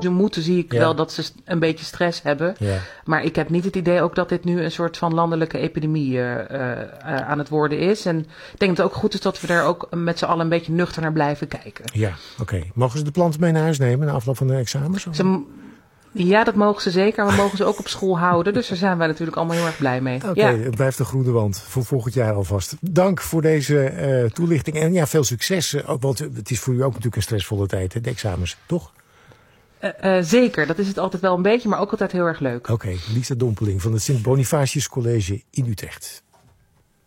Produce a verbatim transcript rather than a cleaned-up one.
Ze moeten, zie ik Ja. wel dat ze een beetje stress hebben. Ja. Maar ik heb niet het idee ook dat dit nu een soort van landelijke epidemie uh, uh, aan het worden is. En ik denk dat het ook goed is dat we daar ook met z'n allen een beetje nuchter naar blijven kijken. Ja, oké. Okay. Mogen ze de planten mee naar huis nemen na afloop van de examens? Ze, ja, dat mogen ze zeker. We mogen ze ook op school houden. Dus daar zijn wij natuurlijk allemaal heel erg blij mee. Oké, okay, ja. Het blijft de groene wand voor volgend jaar alvast. Dank voor deze uh, toelichting. En ja, veel succes. Uh, want het is voor u ook natuurlijk een stressvolle tijd, hè, de examens, toch? Uh, uh, zeker, dat is het altijd wel een beetje, maar ook altijd heel erg leuk. Oké, okay, Lisa Dompeling van het Sint Bonifatius College in Utrecht.